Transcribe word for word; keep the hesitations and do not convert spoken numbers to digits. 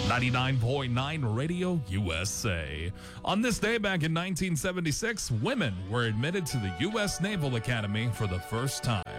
ninety-nine point nine Radio U S A. On this day back in nineteen seventy-six, women were admitted to the U S Naval Academy for the first time.